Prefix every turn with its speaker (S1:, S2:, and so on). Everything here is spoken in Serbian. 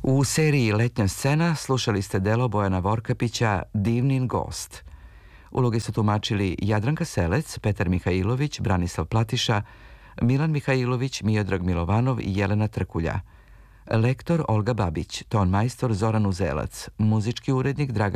S1: U seriji Letnja scena slušali ste delo Bojana Vorkapića Divnin gost. Uloge su tumačili Jadranka Selec, Petar Mihajlović, Branislav Platiša, Milan Mihajlović, Miodrag Milovanov i Jelena Trkulja. Lektor Olga Babić, ton majstor Zoran Uzelac, muzički urednik Dragan